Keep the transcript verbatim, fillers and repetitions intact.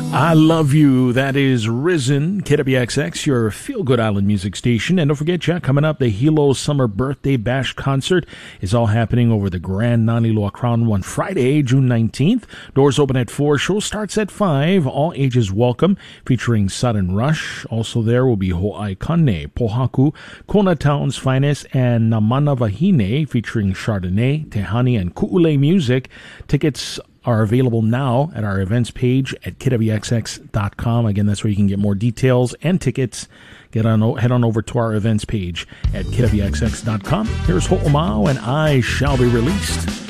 I Love You. That is Risen, K W X X, your feel-good island music station. And don't forget, Jack, coming up, the Hilo Summer Birthday Bash concert is all happening over the Grand Nani Loa Crown on Friday, June nineteenth. Doors open at four. Show starts at five. All ages welcome, featuring Sudden Rush. Also there will be Ho'ai Kane, Pohaku, Kona Town's Finest, and Namana Vahine, featuring Chardonnay, Tehani, and Ku'ule music. Tickets are available now at our events page at K W X X dot com. Again, that's where you can get more details and tickets. Get on, head on over to our events page at K W X X dot com. Here's Ho'omau and I Shall Be Released.